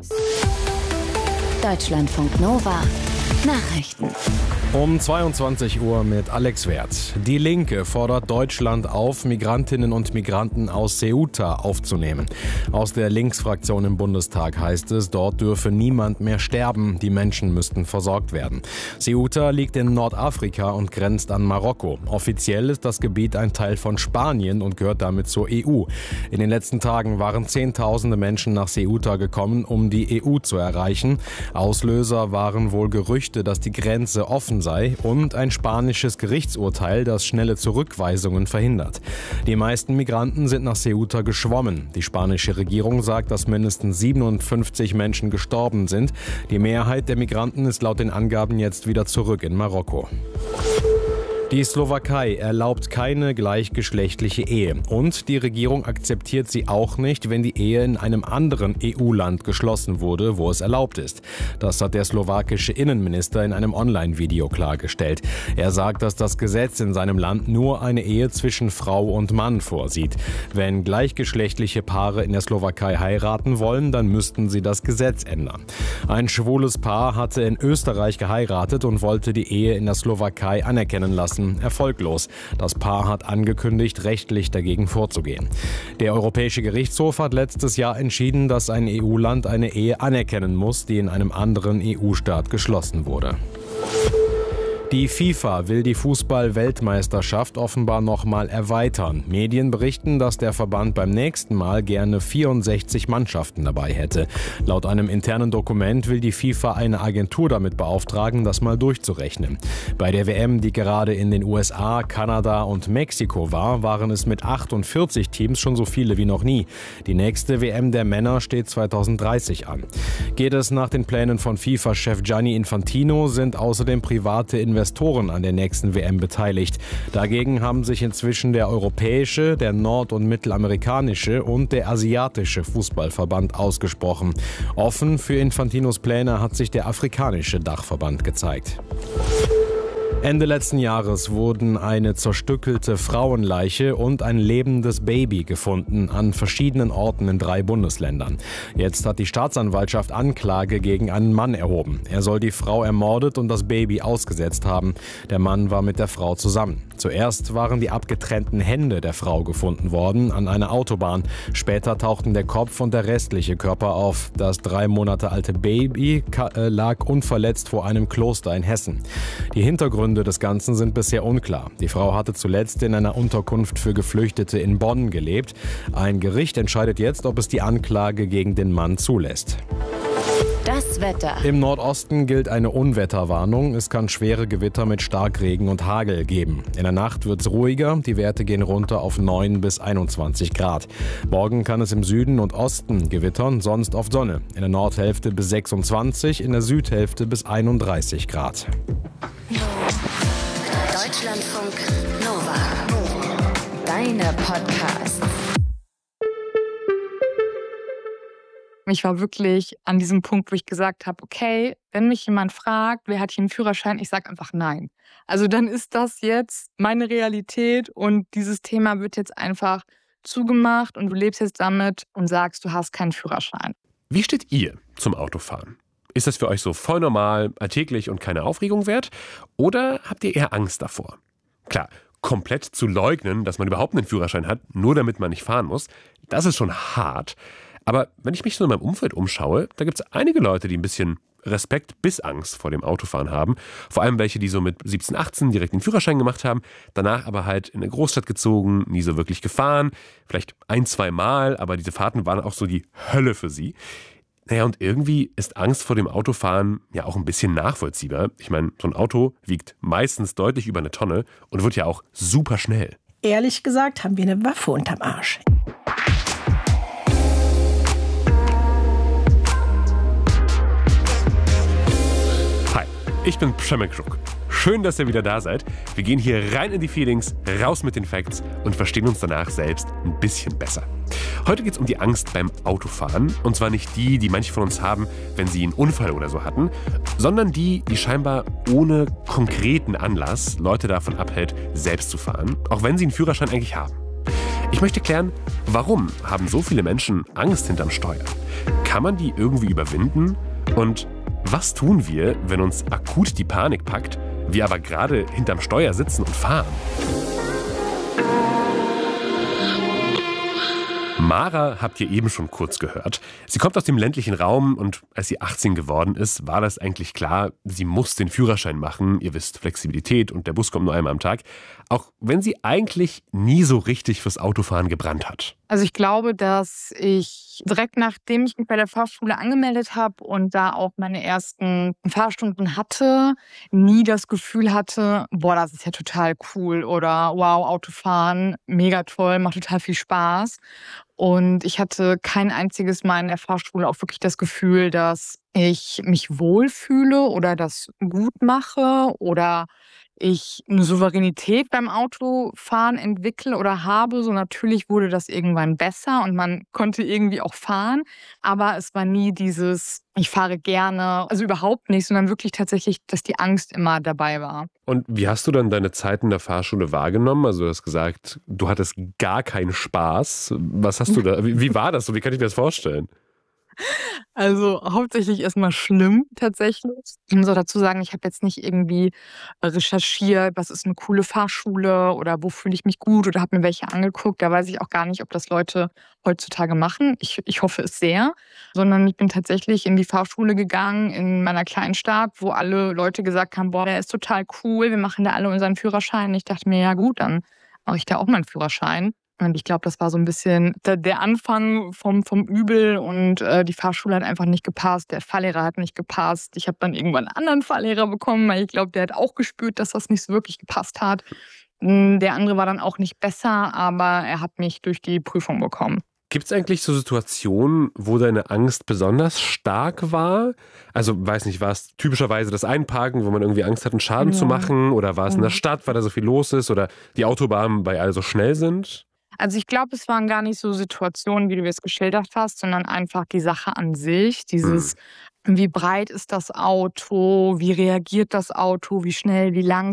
Deutschlandfunk Nova Nachrichten. Um 22 Uhr mit Alex Werth. Die Linke fordert Deutschland auf, Migrantinnen und Migranten aus Ceuta aufzunehmen. Aus der Linksfraktion im Bundestag heißt es, dort dürfe niemand mehr sterben, die Menschen müssten versorgt werden. Ceuta liegt in Nordafrika und grenzt an Marokko. Offiziell ist das Gebiet ein Teil von Spanien und gehört damit zur EU. In den letzten Tagen waren Zehntausende Menschen nach Ceuta gekommen, um die EU zu erreichen. Auslöser waren wohl Gerüchte, dass die Grenze offen sei und ein spanisches Gerichtsurteil, das schnelle Zurückweisungen verhindert. Die meisten Migranten sind nach Ceuta geschwommen. Die spanische Regierung sagt, dass mindestens 57 Menschen gestorben sind. Die Mehrheit der Migranten ist laut den Angaben jetzt wieder zurück in Marokko. Die Slowakei erlaubt keine gleichgeschlechtliche Ehe und die Regierung akzeptiert sie auch nicht, wenn die Ehe in einem anderen EU-Land geschlossen wurde, wo es erlaubt ist. Das hat der slowakische Innenminister in einem Online-Video klargestellt. Er sagt, dass das Gesetz in seinem Land nur eine Ehe zwischen Frau und Mann vorsieht. Wenn gleichgeschlechtliche Paare in der Slowakei heiraten wollen, dann müssten sie das Gesetz ändern. Ein schwules Paar hatte in Österreich geheiratet und wollte die Ehe in der Slowakei anerkennen lassen. Erfolglos. Das Paar hat angekündigt, rechtlich dagegen vorzugehen. Der Europäische Gerichtshof hat letztes Jahr entschieden, dass ein EU-Land eine Ehe anerkennen muss, die in einem anderen EU-Staat geschlossen wurde. Die FIFA will die Fußball-Weltmeisterschaft offenbar nochmal erweitern. Medien berichten, dass der Verband beim nächsten Mal gerne 64 Mannschaften dabei hätte. Laut einem internen Dokument will die FIFA eine Agentur damit beauftragen, das mal durchzurechnen. Bei der WM, die gerade in den USA, Kanada und Mexiko war, waren es mit 48 Teams schon so viele wie noch nie. Die nächste WM der Männer steht 2030 an. Geht es nach den Plänen von FIFA-Chef Gianni Infantino, sind außerdem private Investoren an der nächsten WM beteiligt. Dagegen haben sich inzwischen der europäische, der nord- und mittelamerikanische und der asiatische Fußballverband ausgesprochen. Offen für Infantinos Pläne hat sich der afrikanische Dachverband gezeigt. Ende letzten Jahres wurden eine zerstückelte Frauenleiche und ein lebendes Baby gefunden an verschiedenen Orten in 3 Bundesländern. Jetzt hat die Staatsanwaltschaft Anklage gegen einen Mann erhoben. Er soll die Frau ermordet und das Baby ausgesetzt haben. Der Mann war mit der Frau zusammen. Zuerst waren die abgetrennten Hände der Frau gefunden worden an einer Autobahn. Später tauchten der Kopf und der restliche Körper auf. Das 3 Monate alte Baby lag unverletzt vor einem Kloster in Hessen. Die Hintergründe des Ganzen sind bisher unklar. Die Frau hatte zuletzt in einer Unterkunft für Geflüchtete in Bonn gelebt. Ein Gericht entscheidet jetzt, ob es die Anklage gegen den Mann zulässt. Das Wetter. Im Nordosten gilt eine Unwetterwarnung. Es kann schwere Gewitter mit Starkregen und Hagel geben. In der Nacht wird es ruhiger. Die Werte gehen runter auf 9 bis 21 Grad. Morgen kann es im Süden und Osten gewittern, sonst oft Sonne. In der Nordhälfte bis 26, in der Südhälfte bis 31 Grad. Deutschlandfunk Nova. Deine Podcasts. Ich war wirklich an diesem Punkt, wo ich gesagt habe, okay, wenn mich jemand fragt, wer hat hier einen Führerschein, ich sage einfach nein. Also dann ist das jetzt meine Realität und dieses Thema wird jetzt einfach zugemacht und du lebst jetzt damit und sagst, du hast keinen Führerschein. Wie steht ihr zum Autofahren? Ist das für euch so voll normal, alltäglich und keine Aufregung wert? Oder habt ihr eher Angst davor? Klar, komplett zu leugnen, dass man überhaupt einen Führerschein hat, nur damit man nicht fahren muss, das ist schon hart. Aber wenn ich mich so in meinem Umfeld umschaue, da gibt es einige Leute, die ein bisschen Respekt bis Angst vor dem Autofahren haben. Vor allem welche, die so mit 17, 18 direkt den Führerschein gemacht haben, danach aber halt in eine Großstadt gezogen, nie so wirklich gefahren, vielleicht 1-2 Mal, aber diese Fahrten waren auch so die Hölle für sie. Naja, und irgendwie ist Angst vor dem Autofahren ja auch ein bisschen nachvollziehbar. Ich meine, so ein Auto wiegt meistens deutlich über 1 Tonne und wird ja auch super schnell. Ehrlich gesagt haben wir eine Waffe unterm Arsch. Hi, ich bin Przemek Żuk. Schön, dass ihr wieder da seid. Wir gehen hier rein in die Feelings, raus mit den Facts und verstehen uns danach selbst ein bisschen besser. Heute geht es um die Angst beim Autofahren. Und zwar nicht die, die manche von uns haben, wenn sie einen Unfall oder so hatten, sondern die scheinbar ohne konkreten Anlass Leute davon abhält, selbst zu fahren, auch wenn sie einen Führerschein eigentlich haben. Ich möchte klären, warum haben so viele Menschen Angst hinterm Steuer? Kann man die irgendwie überwinden? Und was tun wir, wenn uns akut die Panik packt, wir aber gerade hinterm Steuer sitzen und fahren? Mara habt ihr eben schon kurz gehört. Sie kommt aus dem ländlichen Raum und als sie 18 geworden ist, war das eigentlich klar, sie muss den Führerschein machen. Ihr wisst, Flexibilität und der Bus kommt nur einmal am Tag. Auch wenn sie eigentlich nie so richtig fürs Autofahren gebrannt hat. Also ich glaube, dass ich direkt nachdem ich mich bei der Fahrschule angemeldet habe und da auch meine ersten Fahrstunden hatte, nie das Gefühl hatte, boah, das ist ja total cool oder wow, Autofahren, mega toll, macht total viel Spaß. Und ich hatte kein einziges Mal in der Fahrschule auch wirklich das Gefühl, dass ich mich wohlfühle oder das gut mache oder ich eine Souveränität beim Autofahren entwickle oder habe. So natürlich wurde das irgendwann besser und man konnte irgendwie auch fahren. Aber es war nie dieses, ich fahre gerne, also überhaupt nicht, sondern wirklich tatsächlich, dass die Angst immer dabei war. Und wie hast du dann deine Zeit in der Fahrschule wahrgenommen? Also du hast gesagt, du hattest gar keinen Spaß. Was hast du da? Wie war das so? Wie kann ich mir das vorstellen? Also hauptsächlich erstmal schlimm tatsächlich. Ich muss auch dazu sagen, ich habe jetzt nicht irgendwie recherchiert, was ist eine coole Fahrschule oder wo fühle ich mich gut oder habe mir welche angeguckt. Da weiß ich auch gar nicht, ob das Leute heutzutage machen. Ich hoffe es sehr. Sondern ich bin tatsächlich in die Fahrschule gegangen in meiner kleinen Stadt, wo alle Leute gesagt haben, boah, der ist total cool, wir machen da alle unseren Führerschein. Ich dachte mir, ja gut, dann mache ich da auch meinen Führerschein. Und ich glaube, das war so ein bisschen der Anfang vom Übel und die Fahrschule hat einfach nicht gepasst, der Fahrlehrer hat nicht gepasst. Ich habe dann irgendwann einen anderen Fahrlehrer bekommen, weil ich glaube, der hat auch gespürt, dass das nicht so wirklich gepasst hat. Der andere war dann auch nicht besser, aber er hat mich durch die Prüfung bekommen. Gibt es eigentlich so Situationen, wo deine Angst besonders stark war? Also, weiß nicht, war es typischerweise das Einparken, wo man irgendwie Angst hat, einen Schaden zu machen? Oder war es in der Stadt, weil da so viel los ist? Oder die Autobahnen, weil alle so schnell sind? Also ich glaube, es waren gar nicht so Situationen, wie du es geschildert hast, sondern einfach die Sache an sich. Dieses, wie breit ist das Auto, wie reagiert das Auto, wie schnell, wie langsam.